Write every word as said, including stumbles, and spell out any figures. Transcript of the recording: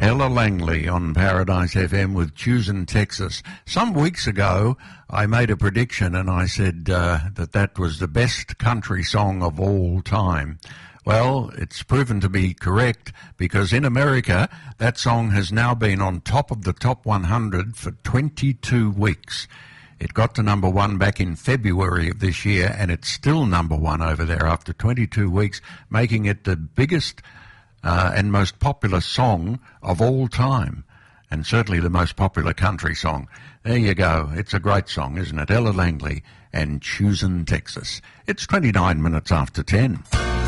Ella Langley on Paradise F M with Choosing Texas. Some weeks ago, I made a prediction and I said uh, that that was the best country song of all time. Well, it's proven to be correct because in America, that song has now been on top of the top one hundred for twenty-two weeks. It got to number one back in February of this year, and it's still number one over there after twenty-two weeks, making it the biggest Uh, and most popular song of all time, and certainly the most popular country song. There you go. It's a great song, isn't it? Ella Langley and Choosing Texas. It's twenty-nine minutes after ten.